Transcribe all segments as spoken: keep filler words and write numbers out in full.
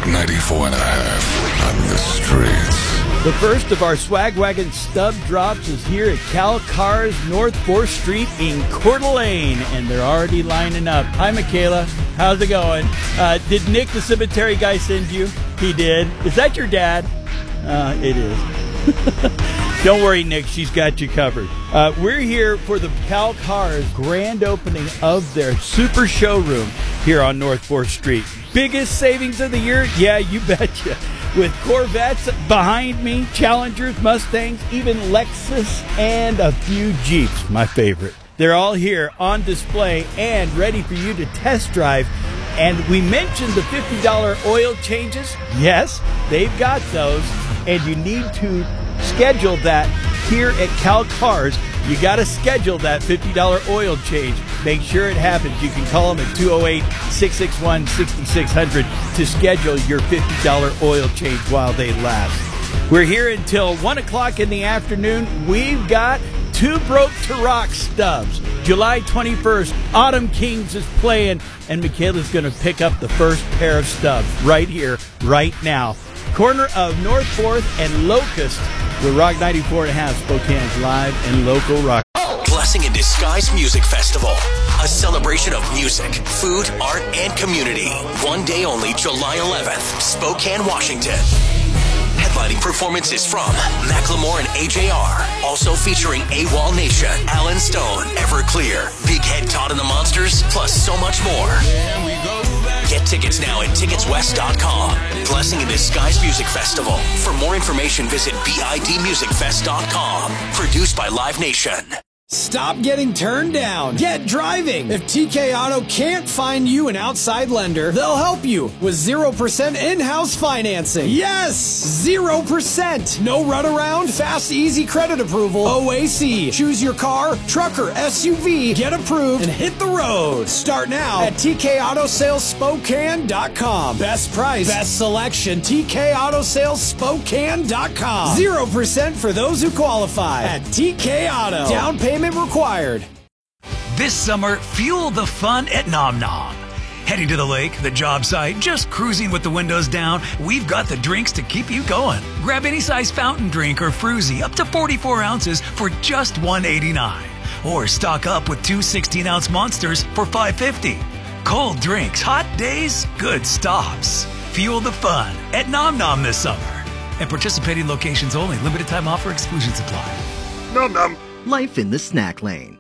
ninety-four and a half on the streets. The first of our Swag Wagon stub drops is here at Cal Cars North fourth Street in Coeur d'Alene, and they're already lining up. Hi, Michaela. How's it going? Uh, did Nick, the cemetery guy, send you? He did. Is that your dad? Uh, it is. Don't worry, Nick. She's got you covered. Uh, we're here for the Cal Cars grand opening of their super showroom here on North fourth Street. Biggest savings of the year? Yeah, you betcha. With Corvettes behind me, Challengers, Mustangs, even Lexus, and a few Jeeps, my favorite. They're all here on display and ready for you to test drive. And we mentioned the fifty dollar oil changes. Yes, they've got those. And you need to schedule that here at Cal Cars. You got to schedule that fifty dollar oil change. Make sure it happens. You can call them at two oh eight, six six one, six six zero zero to schedule your fifty dollar oil change while they last. We're here until one o'clock in the afternoon. We've got Two Broke to Rock stubs. July twenty-first, Autumn Kings is playing, and Michaela's going to pick up the first pair of stubs right here, right now. Corner of North fourth and Locust with Rock ninety-four and a half, Spokane's live and local rock. Blessing in Disguise Music Festival. A celebration of music, food, art, and community. One day only, July eleventh, Spokane, Washington. Headlining performances from Macklemore and A J R. Also featuring AWOL Nation, Alan Stone, Everclear, Big Head Todd and the Monsters, plus so much more. Get tickets now at tickets west dot com. Blessing in Disguise Music Festival. For more information, visit bid music fest dot com. Produced by Live Nation. Stop getting turned down. Get driving. If T K Auto can't find you an outside lender, they'll help you with zero percent in-house financing. Yes! zero percent. No runaround, fast, easy credit approval. O A C. Choose your car, truck, or S U V, get approved, and hit the road. Start now at T K Auto Sales Spokane dot com. Best price, best selection, T K Auto Sales Spokane dot com. zero percent for those who qualify at T K Auto. Down payment required. This summer, fuel the fun at Nom Nom. Heading to the lake, the job site, just cruising with the windows down, we've got the drinks to keep you going. Grab any size fountain drink or fruzy up to forty-four ounces for just one eighty-nine. Or stock up with two sixteen ounce monsters for five fifty. Cold drinks, hot days, good stops. Fuel the fun at Nom Nom this summer. And participating locations only. Limited time offer, exclusions apply. Nom nom. Life in the snack lane.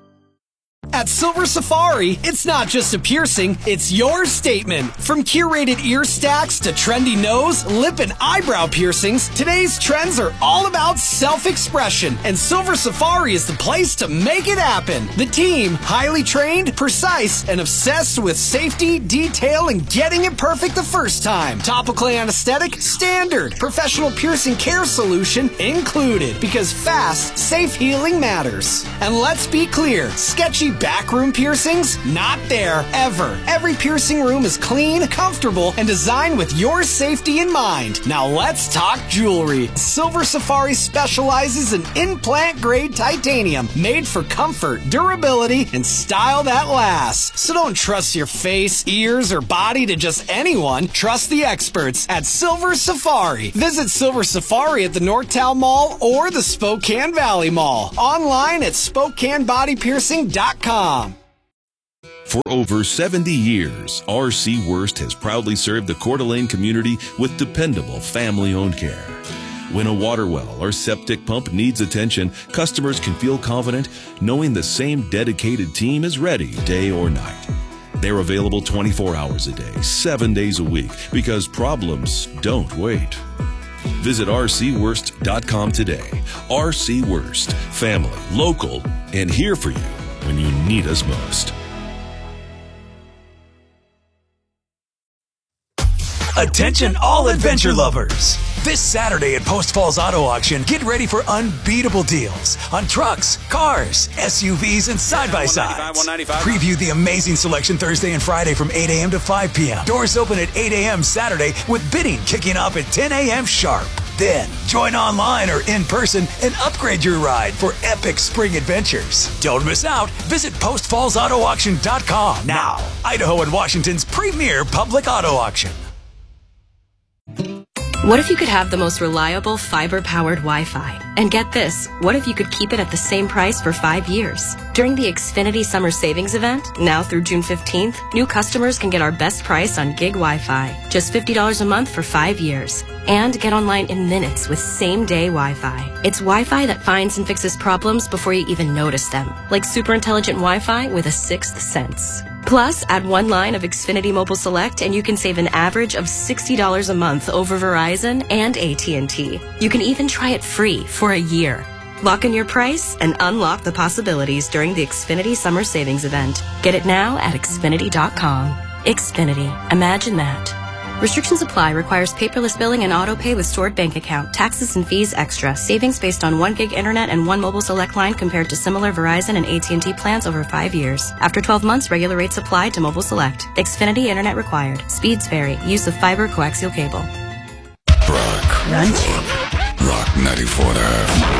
At Silver Safari, it's not just a piercing, it's your statement. From curated ear stacks to trendy nose, lip, and eyebrow piercings, today's trends are all about self-expression, and Silver Safari is the place to make it happen. The team, highly trained, precise, and obsessed with safety, detail, and getting it perfect the first time. Topical anesthetic, standard. Professional piercing care solution included, because fast, safe healing matters. And let's be clear, sketchy backroom piercings? Not there, ever. Every piercing room is clean, comfortable, and designed with your safety in mind. Now let's talk jewelry. Silver Safari specializes in implant-grade titanium, made for comfort, durability, and style that lasts. So don't trust your face, ears, or body to just anyone. Trust the experts at Silver Safari. Visit Silver Safari at the Northtown Mall or the Spokane Valley Mall. Online at spokane body piercing dot com. For over seventy years, R C Wurst has proudly served the Coeur d'Alene community with dependable family-owned care. When a water well or septic pump needs attention, customers can feel confident knowing the same dedicated team is ready day or night. They're available twenty-four hours a day, seven days a week, because problems don't wait. Visit R C Wurst dot com today. R C Wurst, family, local, and here for you when you need us most. Attention all adventure lovers. This Saturday at Post Falls Auto Auction, get ready for unbeatable deals on trucks, cars, S U Vs, and side-by-sides. Preview the amazing selection Thursday and Friday from eight a.m. to five p.m. Doors open at eight a.m. Saturday with bidding kicking off at ten a.m. sharp. Then, join online or in person and upgrade your ride for epic spring adventures. Don't miss out. Visit post falls auto auction dot com now. Idaho and Washington's premier public auto auction. What if you could have the most reliable fiber-powered Wi-Fi? And get this, what if you could keep it at the same price for five years? During the Xfinity Summer Savings Event, now through June fifteenth, new customers can get our best price on gig Wi-Fi, just fifty dollars a month for five years. And get online in minutes with same-day Wi-Fi. It's Wi-Fi that finds and fixes problems before you even notice them, like super intelligent Wi-Fi with a sixth sense. Plus, add one line of Xfinity Mobile Select and you can save an average of sixty dollars a month over Verizon and A T and T. You can even try it free for a year. Lock in your price and unlock the possibilities during the Xfinity Summer Savings Event. Get it now at Xfinity dot com. Xfinity. Imagine that. Restrictions apply. Requires paperless billing and auto pay with stored bank account. Taxes and fees extra. Savings based on one gig internet and one mobile select line compared to similar Verizon and A T and T plans over five years. After twelve months, regular rates apply to mobile select. Xfinity internet required. Speeds vary. Use of fiber coaxial cable. Rock. Rock ninety-four point five.